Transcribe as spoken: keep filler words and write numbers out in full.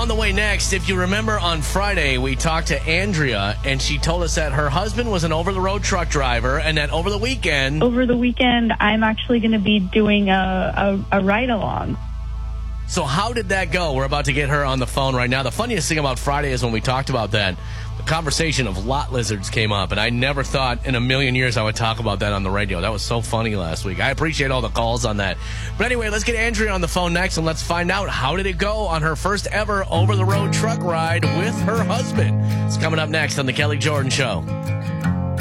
On the way next, if you remember on Friday, we talked to Andrea, and she told us that her husband was an over-the-road truck driver, and that over the weekend... Over the weekend, I'm actually going to be doing a, a, a ride-along. So how did that go? We're about to get her on the phone right now. The funniest thing about Friday is when we talked about that, the conversation of lot lizards came up, and I never thought in a million years I would talk about that on the radio. That was so funny last week. I appreciate all the calls on that. But anyway, let's get Andrea on the phone next, and let's find out how did it go on her first ever over-the-road truck ride with her husband. It's coming up next on The Kelly Jordan Show.